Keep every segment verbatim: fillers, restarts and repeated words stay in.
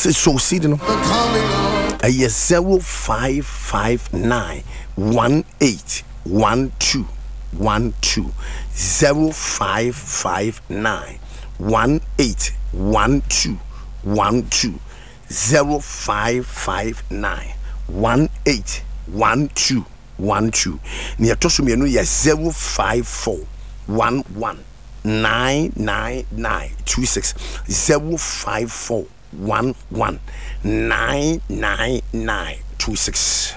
say so see no a yes zero five five nine one eight one two one two zero five five nine one eight one two one two zero five five nine one eight one two one two. Near Tosumianu yes zero five four one one nine nine nine two six zero five four one one nine nine nine two six.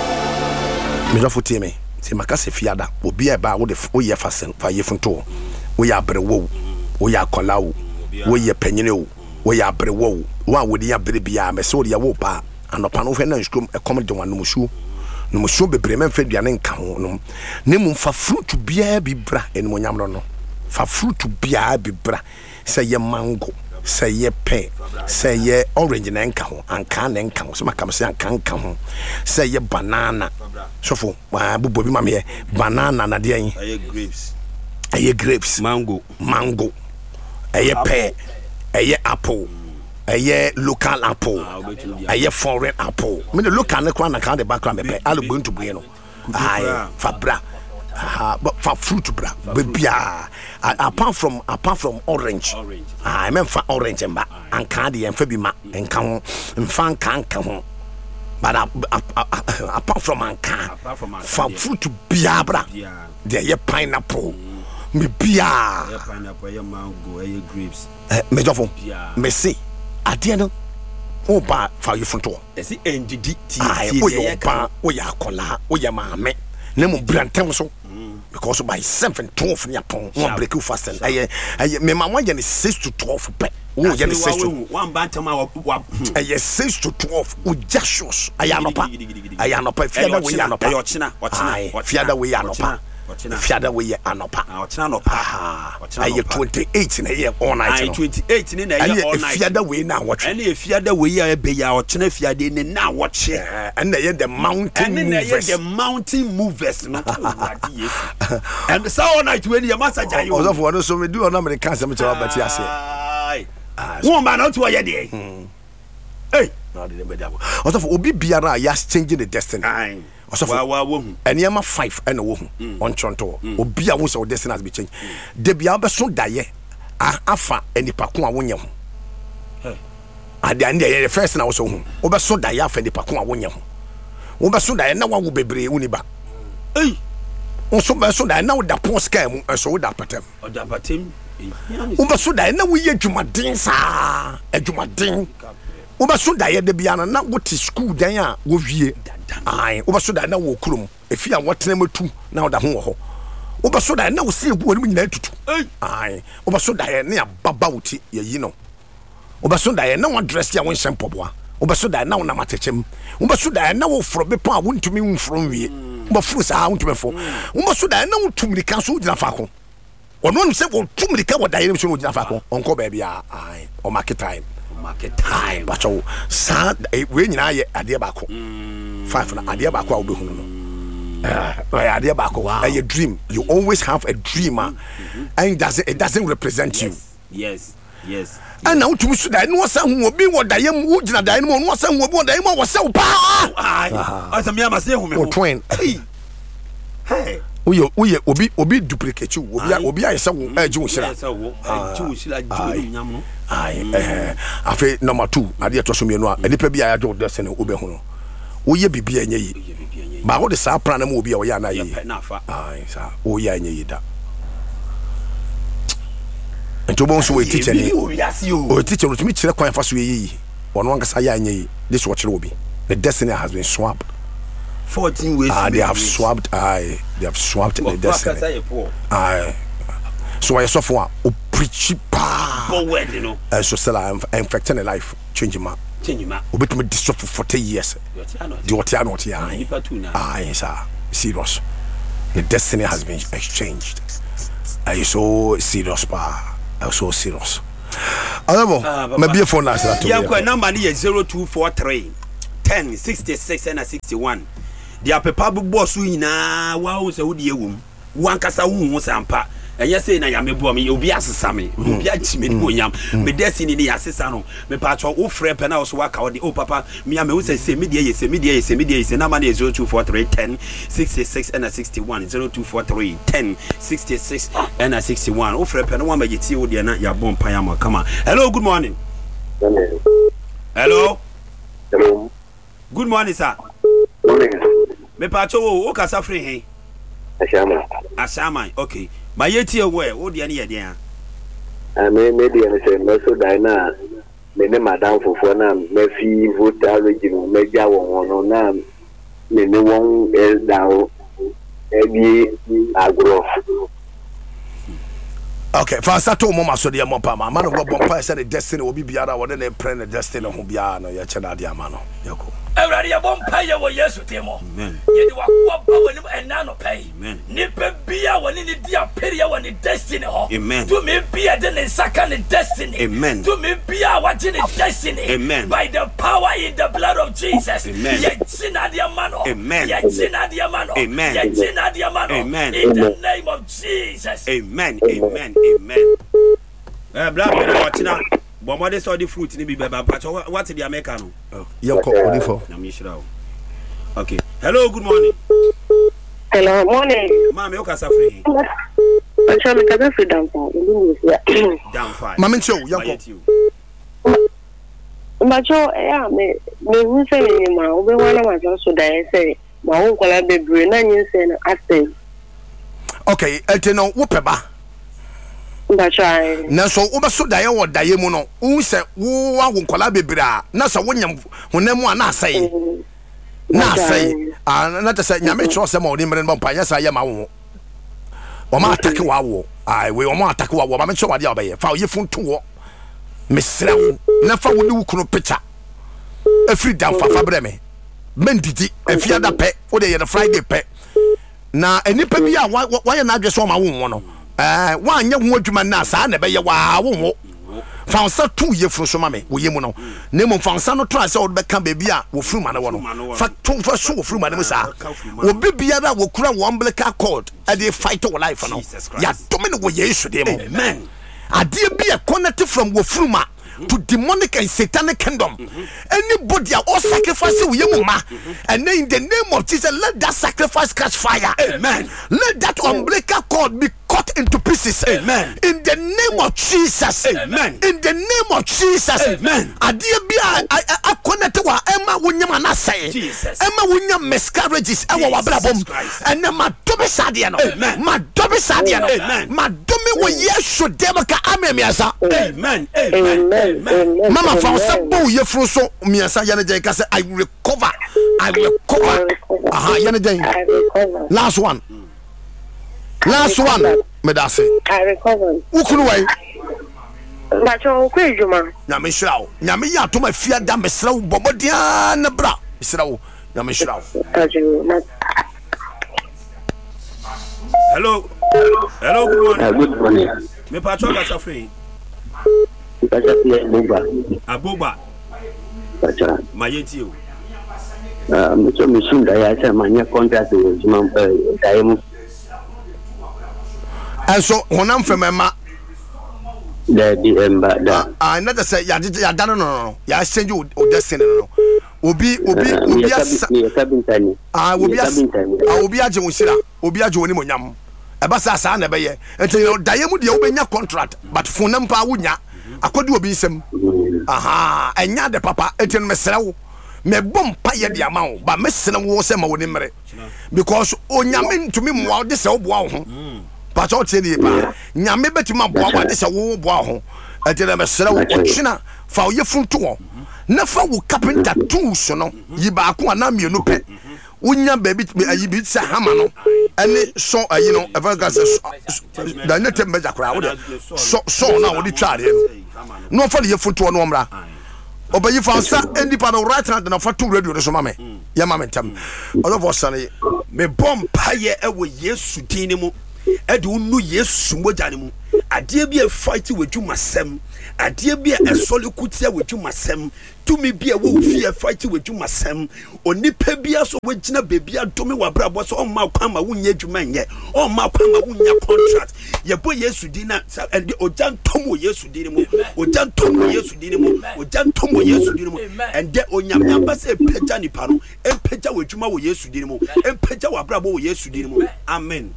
Me don't fool me. Se makase fiada obi e ba wo de wo ye fasen fa ye funto wo ya brewo wo ya kolawo wo ye panyine wo wo ya brewo wo wo de ya bre bia me so de ya wo pa anopa no fe na nskrom e kom de wanu musu no musu bebre men fe duane nka ho no ne mu fa fruit bia bi bra enu nyam no fa fruit bia bi bra se ye mango se ye pe se ye orange na nka ho anka na nka ho so makam se anka nka ho se ye banana sofo wa bubo bi mame banana na de yin aye grapes aye grapes mango mango aye pe aye apple aye local apple aye foreign apple me the local na kwa na kan the background me pe all going to be no aye fabra ah but for fruit bra bia apart from apart from orange ah I mean for orange mba anka de emfa bi ma enka ho mfa nka nka ho but uh, uh, uh, uh, apart from anka for fruit bia bra there ye pineapple me bia ye pineapple ye mango ye grapes eh me jofo me see ade no o ba fa you funto e si endidi ti ti ye pa o ya kola o ya maame na mo brantem so because by seven twelve ni apon one break you fast and eh eh me mama ye six to twelve pe o ye six to one bantam wa eh six to twelve o jashos ayanopa ayanopa fiada we anopa ayo china ochina fiada we anopa fiada we anopa ochina anopa aye twenty-eight na ye all night no twenty-eight ni na ye all night fiada we na watch and ye fiada we ya be ya ochina fiada ni na watch and ye the mountain movers the mountain movers no and so all night when you massage you also for no so me do on American some to about here say woman not to ye dey hey no dey be there also for obi biara ya changing the destiny also for wa wo hu enema five and wo hu on chonto obi a wo so destiny has be changed de bia be so daye afa enipa ko a wonye ho ade ande ye first na wo so hu wo be so daye afa enipa ko a wonye ho wo be so daye na wa wo bebre uni ba eh wo so be so daye na wo da pon sky mu so wo da patem o da patem wo be so daye na wo ye dwumaden sa adwumaden wo be so daye de bia na wo ti school dan a wo wie ai wo be so daye na wo kurom efi a wo tena matu na wo da ho ho wo be so daye na wo se bu woni nyina tutu ai wo be so daye na ababa wuti ye yi no wo be so daye na wo dress ya wo nsem poboa wo be so daye na wo na matechem wo be so daye na wo fro be pa wo ntumi wo fro wie wo be fro sa wo ntumi fo wo be so daye na wo tumri kan so gina fa ko ono no se wo tumri ka wo daye no so gina fa ko onko ba bia ai o market time market time but so sa we nyina ye ade ba ko five na ade ba ko a wo be hu no uh ade ba ko a your dream you always have a dreamer mm-hmm. and it doesn't it doesn't represent yes. you yes yes and now to so that no san hu obi wo daye mu gina daye mu no san hu obi wo daye mu wo se wo pa ai asam ya ma se hu me ho twin hey uye uye obi obi duplicate you obi obi aye se wo aji wo shira se wo aji wo shira aji wo nyam no ai eh afi number two ade to so mienu a enipa bi aye do destiny obe hu no oye bibia enye yi ba wo de sa plan na mu obi a wo ya na yi ai sa o ya enye yi da ento bon so we teacher ni o teacher no tumi kire kwan fa so yi wono angasa ya enye yi this what kire obi the destiny has been swapped fourteen ways ah they have swapped I they have swapped the destiny I so I so for o preach pa go word you know so sell am infecting a life change ma change ma obet me disrupt for forty years the what ya not ya ah yes ah serious the destiny has been exchanged I so serious pa I so serious alamo maybe phone na sala to ya kwa number ni zero two four three ten sixty-six and sixty-one dia pepa bo so nyina wa wo se wo de ewum wankasa hu hu sampa ɛyɛ say na ya me bo me obi asesa me obi achi me bo nyam me destiny ni asesa no me pa cho wo frɛ pe na wo so waka wo de oh papa me am wo say say me de ye say me de ye say me de ye say na ma de zero two four three one zero sixty-six and sixty-one zero two four three one zero sixty-six and sixty-one wo frɛ pe no wa ma yeti wo de na ya bom pa ya mo kama. Hello, good morning. Hello. Hello. Good morning, sir. Morning. Me pa cho wo kasa free he. Ashama. Ashama, okay. Ma yeti ewe wo de na ye de a. Ah me me de na say no so dai na me ne madam fofo na me fi voter region me ja won no na me ne won e dawo e bi agro. Okay, fast to mo maso de mo pa ma ma no go bompa say the destiny will be biara wo de na pray the destiny ho biara no ye chena de ama no yako. Everybody ya bompa ye wo Yesu temo. Amen. Ye di wa kwa ba woni enna no pay. Amen. Ni pe bia woni ni dia period woni destiny ho. Amen. To me bia de ne saka ne destiny. Amen. To me bia wa de ne destiny. Amen. By the power in the blood of Jesus. Amen. Ye china dia mano. Amen. Ye china dia mano. Amen. Ye china dia mano. Amen. In the name of Jesus. Amen. Amen. Amen. Eh bla bla wa china. Bomode so the fruit ni bi beba pacho what the America no. Yako odifo. Na mi shira o. Okay. Hello, good morning. Hello, morning. Ma me o kasa free. Acha me kasa free down five. Down five. Ma me cho yako. Macho eh me me hu say ni ma obe wana ma so da say ma won kwala bebre na nyin say na after. Okay, eteno wo peba. Na so wo beso daye wo daye mu no wo se wo wa wo nkola bebira na so wo nyam honam a na asai na asai ah na ta se nyame cho se ma oni mre no pa nya sa ye ma wo o ma attack wa wo ai we o ma attack wa wo ma me cho wa dia obaye fa ye funtu wo mesra wo na fa wo ni wo kuno picture afri dan fa fa bre me mendidi afia da pe wo de ye Friday pe na enipa bi a wa ye na adwe so ma wo no eh wa anya ho adwuma na sa na be ye wa wo ho fansa tu ye furu so ma me wo ye mu no na mo fansa no try say wo be ka baby a wo furu ma no wo no fa tu fa so wo furu ma no sa wo bibia da wo kura wo umbilical cord e dey fight your life no ya domine wo Yesu dem. Amen. Ade bi e connected from wo furu ma to demonic and satanic kingdom. Mm-hmm. Anybody or sacrifice with your mama, and in the name of Jesus, let that sacrifice catch fire. Amen. Let that umbilical cord be cut into pieces. Amen. In the name of Jesus. Amen. In the name of Jesus. Amen. Adia bi a connected wa Emma wunyam na say. Jesus. Emma wunyam miscarriages. Ewa wa blabom. And then ma dobe sadia no. Amen. Ma dobe sadia no. Amen. Ma dobe wo Yesu demaka amemiasa. Amen. Amen. Amen. Mama found some boy ye fro so miasa yana jay ka say I will recover. I will recover. Aha yana jay. I recover. Last one. Last one. Me da say. I recover. Ukunu wai. Macho ko ejuma. Na me shira wo. Na me ya to ma fia da me sira wo bobodia na bra. Sira wo. Na me shira wo. Hello. Hello, good morning. Uh, good morning. Me patro ka safri. Pacha play Abuba. Abuba. Pacha. Mayeti o. Ah, me so me sun da ya say manya contract with Juma eh time. And so honam femema Da di emba da. ah na da say ya ya da no no ya change o destiny no. Obi obi obi asa ah obi asa ah obi age wonsira obi age woni monyam e ba sa sa na be ye enti da ye mu de obenya contract but fonam pa wonya akodi obi nsem aha enya de papa enti no mesere wo me bom pa ye de ama wo ba mesere wo se ma woni mre because onyame ntumi mwa de se wo boa wo ho pa cho tie ni pa nyame betima boa wo de se wo boa ho enti no mesere wo otwina fa wo ye funtu wo na fa wo carpenter tools no yi ba ko na mienu pe wonya baby ayi bi sa hama no ene so ayi no ever gas da ne tem meja kra wo de so so na wo di tware no fa ye funtu no mra obayi fa sa endi pa no right now na fa to radio no so mame ya mame tem all of us say me bom pa ye e wo Yesu din ni mu e de unu Yesu moja ni mu adeɛ bi a fight with you masɛm adeɛ bi a ɛsɔle kutia with you masɛm tumi bi a wo fie fight with you masɛm onipa bi aso wagina baby adome wabrabɔ so ɔma kwan ma wonnya adwuma nyɛ ɔma kwan ma wonnya contract yɛbɔ Yesu din na ɛde ogya ntom wɔ Yesu din mu ogya ntom wɔ Yesu din mu ogya ntom wɔ Yesu din mu ɛnde onyamnyamba sɛ pagya nipa no empagya wɔ adwuma wɔ Yesu din mu empagya wabrabɔ wɔ Yesu din mu amen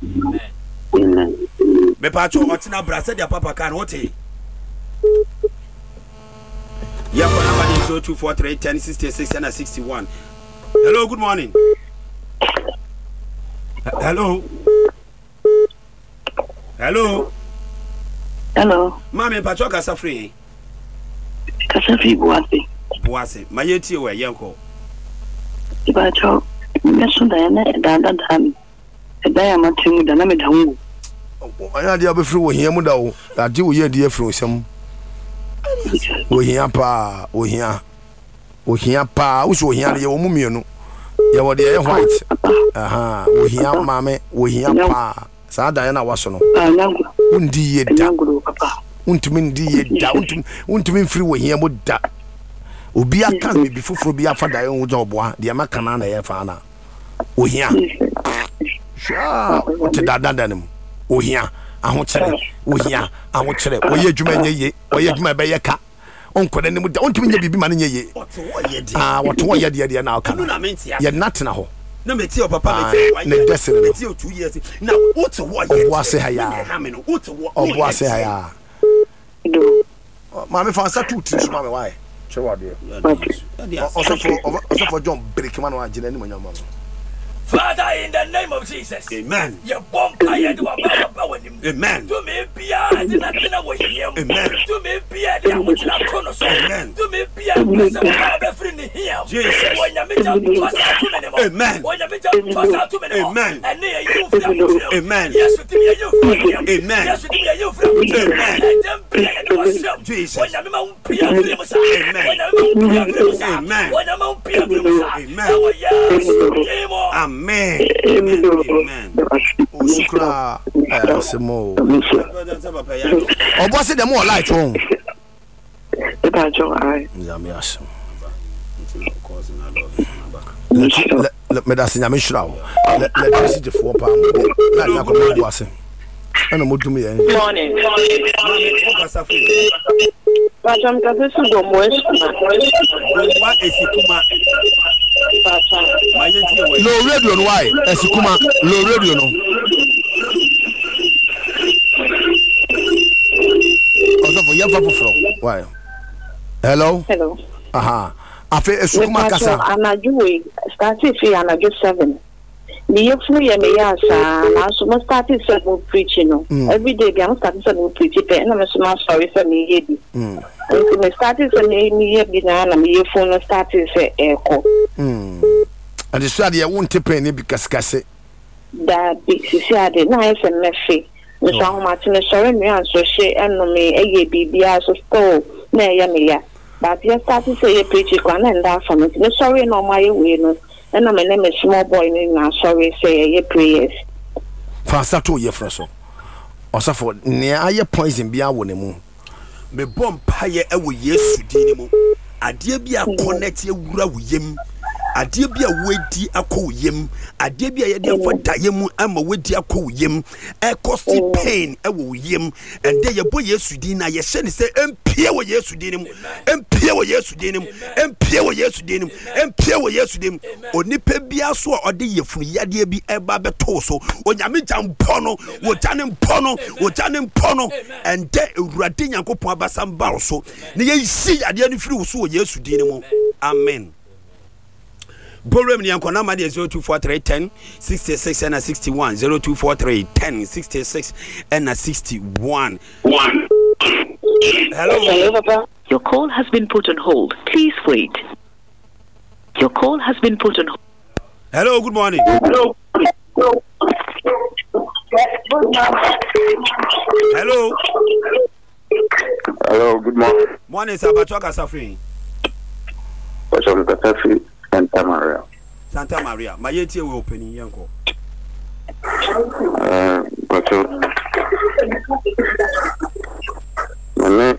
me pacho otina brasa dia papa kan wote ya for number zero two four three one zero six six and sixty-one. Hello, good morning. Hello. Hello. Hello. Mami pacho kasa free. Kasa free boase. Boase. Mayeti we yanko. Pacho, me so da na da da da mi. Da ya matimu da na me da hu. Anya dia be free wo hia mu da wo. Ade wo ye dia free osam. Wo hia pa, wo hia. Wo hia pa, wo so hia ye wo mu mienu. Ye wo de ye white. Aha, wo hia mame, wo hia pa. Sa da na waso no. Ah, nyangu. Undi ye da. Nyangu papa. Untumi ndi ye da. Untumi untumi free wo hia mu da. Obi aka me bi fufuro bi afa da ye ho job wa. De ma kana na ye fa na. Wo hia. Sha, o te da da da nem. Ohia ahochere ohia ahochere oye adwuma nye ye oye adwuma be ye ka onkode ne mu da ontumi nya bibi ma ne nye ye ah woto wo ye de de na aka ye natena ho na meti o papa meti ne desere meti o two years na woto wo ye obo ase ha ya obo ase ha ya ma me fa sa two three so ma me why che wa de also for also for John break man wa agina ni mo nyama Father, in the name of Jesus, amen. Your bomb, I do about him. Amen. To me, Pia, I did not know what he am. Amen. To me, Pia, I was not connoisseur. Amen. To me, Pia, I was a friend here. Jesus. When you meet up to us, too many more. Amen. When you meet up to us, too many more. Amen. And near you from Amen. Yes, with me, you from Amen. Yes, with me, you from Amen. And then Pia, I was Jesus. When you meet Pia, Amen. When you meet Pia, Amen. When you meet Pia, Amen. Yes, Amen. Amen. Osukra asemo obo se dem all light won E ba jo ai. ya me asem me da sinya me shira wo le le si de fo pa na ta ko mo ase ana mo dum ye Morning. Pacham ka se su do mo Wa esikuma low radio no why esikuma low radio no also for yafa from why hello Hello. aha afi esikuma kasa Anajuwe started fi anajo seven. Me yefu ye me ya sa na so mo started seven preaching no. Every day I started seven preaching pe na me so ma sorry for me ye bi. Mm. And me started se me me ye bi na na me yefu no started se eko. Mm. And the study I won't take any because kase Da bi sisi ade na ye se me fe. Me so ahoma tene sorry me an so she eno me eye bibia so store na ye me ya. But you started say you preach it and that for me. No sorry no my way no. And my name is small boy na sorry say you prayers. Fast to ye freso. Also for near aye poison bia wo ne mu. Me bom paye e wo Yesu din mu. Ade bia connect ye wura wo yem. Ade bia wedi akọ yem. Ade bia ye de afoda yem ama wedi akọ yem. E cost pain e wo yem. And dey ye boy Yesu din na ye hye ne say empie wo Yesu din mu. Empie wo Yesu din mu. Empie wo Yesu din mu. Empie wo Yesu din mu. Onipa bia so a ode yefunu yade bi e ba beto so. Onyame jampo no, wo jane mpo no, wo jane mpo no. And dey Ewurade Nyankopon abasam ba so. Ne ye si yade no firi wo so wo Yesu din mu. Amen. Borem ni yanko na ma de zero two four three one zero six six and sixty-one zero two four three one zero sixty-six and sixty-one. One. Hello. Hello, Papa. Your call has been put on hold. Please wait. Your call has been put on hold. Hello, good morning. Hello. Hello. Hello, good morning. Morning, sir. Batwaka Safri. What's up, Safri? Santa Maria. Santa Maria. My eighty we opening yanko. Uh, what's up? Mene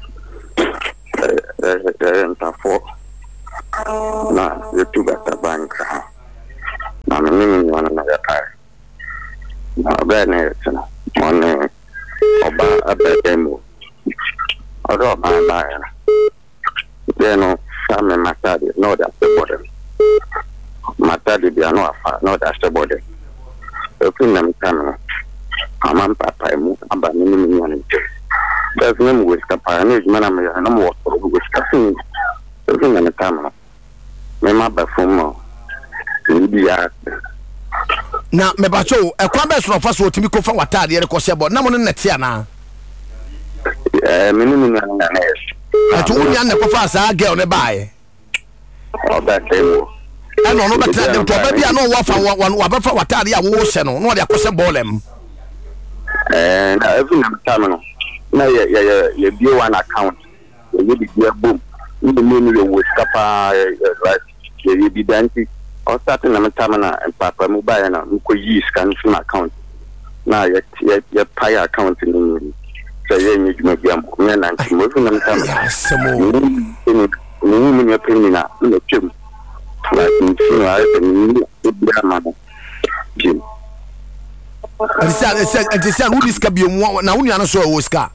eh ntafo na YouTube ta banka na mene ni wana na ya na bene sana one oba abedemo oro ba ba ya deno same matadi no da the body matadi dia no afa no da the body open them time amam papa mu aba ni ni wana there's no way to pioneers man am ya no more go staffing open them time me ma ba fomo ni ya na me ba cho e kwa be so fa so otimi ko fa watade re ko sebo na mo ne nete ana eh me ni na na na atu unya ne ko fa sa girl ne bae o ba temo e no no beta de to ba bia no wa fa wa ba fa watade ya wo se no no de ko se bolem eh na every time no na ye ye ye bi one account ye bi bi boom ni me ni we skapa right ye bi danti o start na time na papa mu ba na ko yi scan from account na ye ye pay account ni so ye ni juma bi am me na nti mo na time semo ni ni ni peni na ni chem la ni no ai ni bi na jim Esa esa esa who dis ka bi mu na wonu ana so o ska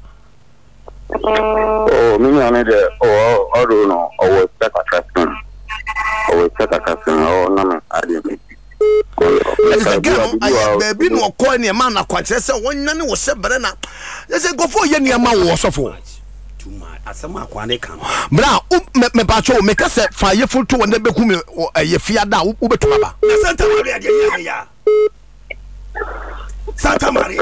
oh mi na ne de oh oh no oh start account oh start account oh na na ade mi esa gam ay baby no ko ne ma na kwa kire se wonna ne wo se bere na esa gofo ye ne ma wo sofo too much asama kwa ne kan bra me pa cho me ka se fa ye foto wona be ku me ye fia da wo betuma ba na Santa Maria de ya ya Santa Maria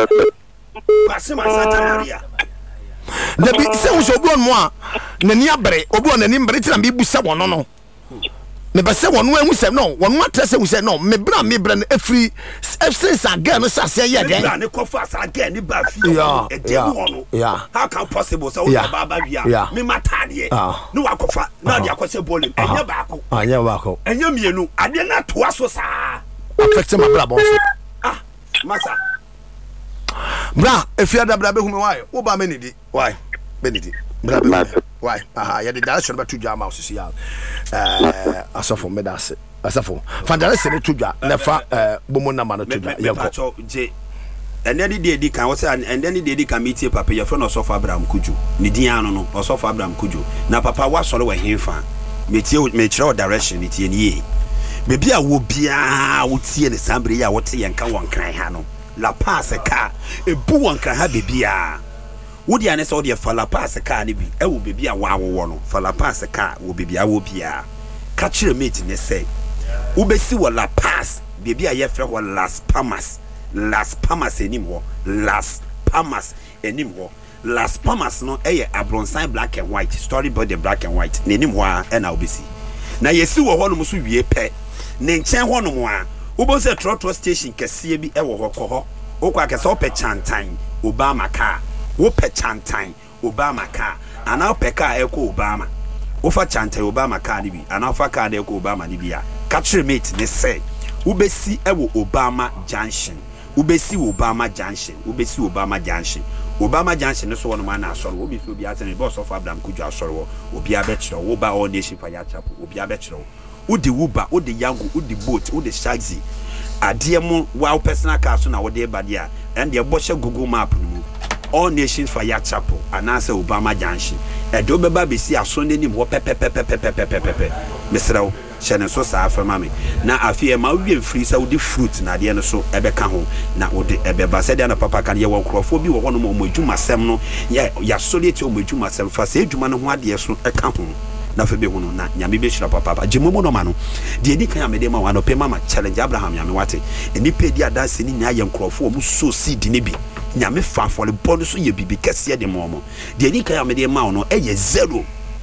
Pasima Santa Maria na bi se wo so obi on mo a nani abre obi on nani mbre tira bi bu se wono no me ba se wono ahu se no wono atrese hu se no me bra me bra na afri since again no sase ye den bra ne ko fa sa again ni ba fi e de wono how can possible so yeah. ba ba bia me matade no wakofa na de akose bolim enya ba ko anya ba ko enya mienu ade na to aso sa affect my bra bon ah masa bra efia da bra be hu me why wo ba me ni di why be ni di bra be why aha ya the direction ba to jama o sisi ya eh asofo me da se asofo fa direction ne to jwa na fa eh bomo na ma no to jwa yanko je ene di de di kan wo se ene di de di kan meetie papa ye friend Osofo Abraham Kuju ni din anu no Osofo Abraham Kuju na papa wa soro wa hemfa metie me kire direction ni tie ni ye bebi a wo bia wo tie ne sambre ya wo te yenka won kran ha no la passe ka ebu won kran ha bebia wo dia ne so de fa la passe ka ne bi e wo bebia wa wo no fa la passe ka wo bebia wo bia ka kire mate ne say wo besi wo la pass bebia ye frɛ wo Las Palmas Las Palmas enim wo Las Palmas enim wo Las Palmas no eye abronsan black and white storyboard black and white nenim ho a e na obesi na yesi wo ho no so wie pɛ ne nchen ho no mo a wo se trotro station kese bi e wo ho kɔ ho wo kwa kese wo pɛ chantan Obama car wo pɛ chantan Obama car ana wo pɛ car e ko Obama wo fa chantan Obama car ni bi ana wo fa car e ko Obama ni bi a capture mate ne say wo besi e wo Obama junction wo besi Obama junction wo besi Obama junction Obama Junction so one man asoro wo bi so bi atene boss of Abraham Kuju asoro wo obi abekiro wo ba all nation fire chapel obi abekiro wo di wuba wo di yango wo di boat wo di shaxi ade mo wa personal car so na wo de ba dia and the boche Google map no all nation fire chapel anase Obama Junction e do beba be si aso nanim wo pepepepepepepepepe mesrawo chene so sa afama me na afie ma wie free sa wo di fruit na de no so ebeka ho na wo de ebeba se de na papa kan ye wo krofo bi wo hono mo adwuma sem no ya ya solite o adwuma sem fa se adwuma no ho ade so eka ho na fe be ho no na nyame be hira papa papa gyemomo no ma no de edi kan amede ma wa no pe mama challenge Abraham nyame wate eni pe di adanse ni nya ye krofo mo so seed ne bi nyame fa for le bon so ye bibi kase de mo mo de edi kan amede ma no e ye zero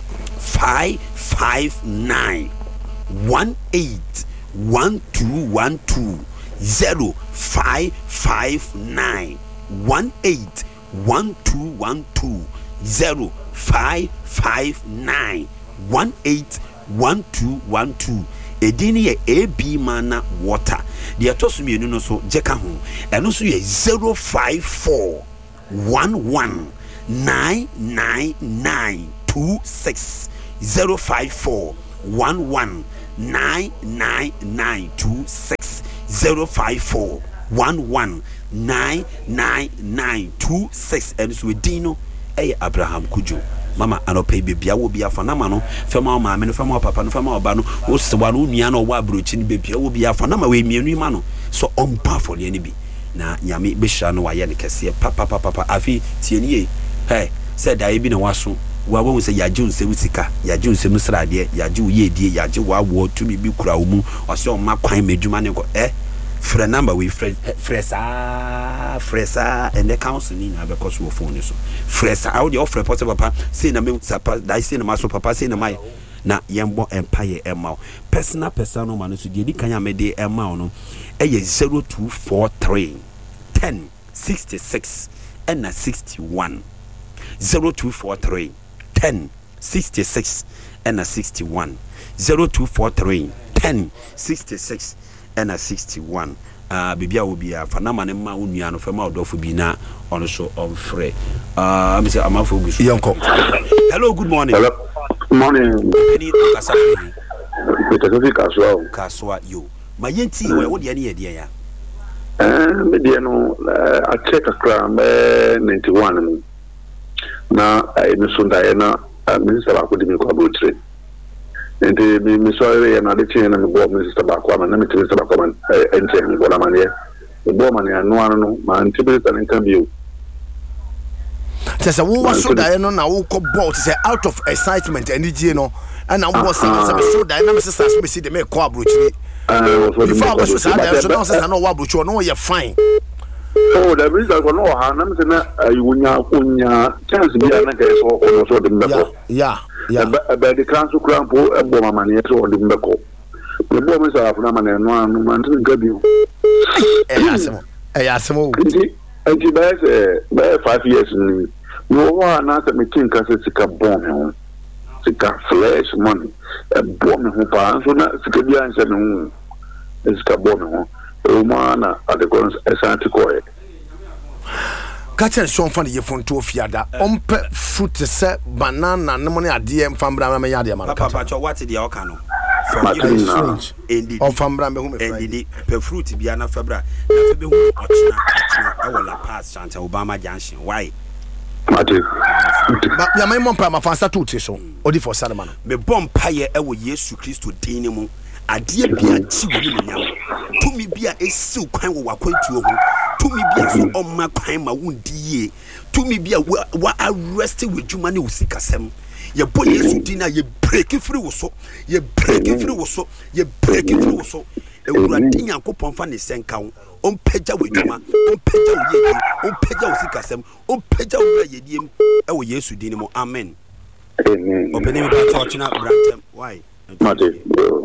five five nine one eight one two one two zero five five nine one eight one two one two zero five five nine one eight one two one two edini ye A B mana water de atoso mienu no so jeka ho eno so ye zero five four one one nine nine nine two six zero five four one one nine nine nine two six zero five four one one nine nine nine two six. And so Dino eh Abraham Kujo mama anope bebia wo bia fa na ma no fema ma me no fema papa no fema oba no wo se wa no nua no wa brochi ni bebia wo bia fa na ma we mienu ma no so ompa for ne bi na nyame behira no wa ye ne kese papa papa papa afi tie ni ye hey said I bi na waso wa wo se yaje unse usika yaje unse mu srade yaje wo ye die yaje wa wo tumi bi kura wo mu o se o ma kwan medwuma ne ko eh frɛ number we frɛ frɛ saa frɛ saa and the council ni na because wo phone so frɛ saa how the offer possible papa say na me sapa dai say na maso papa say na mai na yembo empire emma personal personal man so di kan ya me de emma no eye zero two four three ten sixty-six and na sixty-one zero two four three ten sixty-six and na sixty-one zero two four three ten sixty-six and a sixty-one. Uh, Bibia will be a phenomenon. Uniano from out of Bina on so on free. Uh, Mister Amafo. Hello, good morning. Hello, good morning. Mr. Kaswa. Kaswa, you. My yenti, what the idea? Uh, Mediano, I check a crime ninety-one. Now, I miss Diana, Minister Akudimi. And the Missouri and other chain and the board, Mister Bakwan, and Mister Bakwan, and Jim Bonamania, the Borman, and one man, Tibet and interview. There's a woman so Diana now who bought say out of excitement and you know, and I was so dynamic as we see the make co brutally. Before I was so I know what you know, you're fine. Oh, the reason for no harm, you wouldn't chance to be an against or the yeah. Yeah, but the council crown for a bomber money or the Meko. The bombers are from and one man to give you. I asked him, and she bears a five years in no one not me think as it's a bomb. It's a flesh money, a bomb who pass, so not to be answered. It's a bomb. Romana at the guns as antiquary. Catch and show funny phone to Fiada. Umpe fruit se banana no money adie mfambra me yade man. Papa pacho what the okano. Indeed. Of fambra me home indeed per fruit bia na febra. Na febe hu ochina ochina e wala pass chanta Obama Junction. Why? Mate. Ba ya mai mompa ma fansa tuti so. Odi for Salman. Me bom paye e wo Yesu Kristo din mu. Adie bia chi wo ni nyam. Tumi bia esi kwan wo wakwantuo ho. Tumi bia so omma kwan ma wundi ye. Tumi bia wa arrest with juma ne usikasem. Ye bo Yesu din na ye break free wo so. Ye break free wo so. Ye break free wo so. Ewurade Nyankopon fa ne senka wo. Ompagya with juma. Ompagya wo ye. Ompagya usikasem. Ompagya wo ye diem. E wo Yesu din mu. Amen. Amen. Opening the church na Brantem. Why? Mate.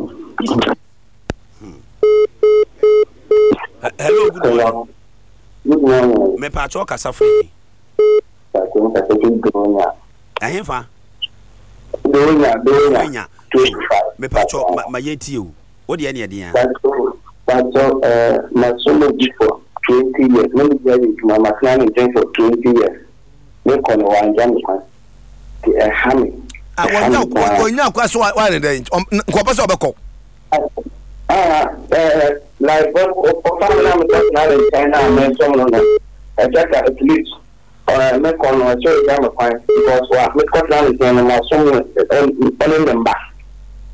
Hmm. Uh, hello, good morning. Good morning. Me pa cho kasa free. Eh fa. Donya, donya. Me pa cho ma yeti o. What dey na dey? But uh my son before twenty years. When you my my plan is for twenty years. Me kono wan jam kan. Ti e hami. Ah, wanya wanya kwa so wa ne dey. Ko pa so obekọ. Ah, eh, like for for family I'm talking in China and so on. I check at least uh make on show them fine because what me cut down is in my son and them back.